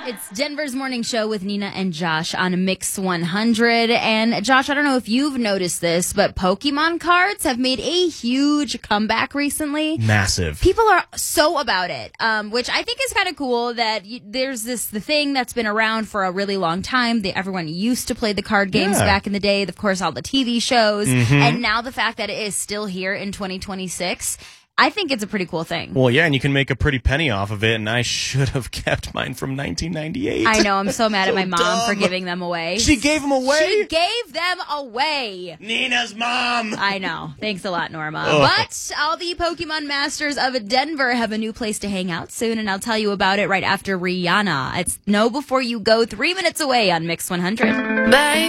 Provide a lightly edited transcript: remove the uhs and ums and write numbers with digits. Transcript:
It's Denver's Morning Show with Nina and Josh on Mix 100. And Josh, I don't know if you've noticed this, but Pokemon cards have made a huge comeback recently. Massive. People are so about it, which I think is kind of cool that there's the thing that's been around for a really long time. Everyone used to play the card games back in the day, of course, all the TV shows. And now the fact that it is still here in 2026, I think it's a pretty cool thing. Well, yeah, and you can make a pretty penny off of it, and I should have kept mine from 1998. I know, I'm so mad So at my mom dumb. for giving them away. She gave them away? She gave them away. Nina's mom. I know. Thanks a lot, Norma. Oh. But all the Pokemon Masters of Denver have a new place to hang out soon, and I'll tell you about it right after Rihanna. It's Know Before You Go, 3 minutes away on Mix 100. Bye.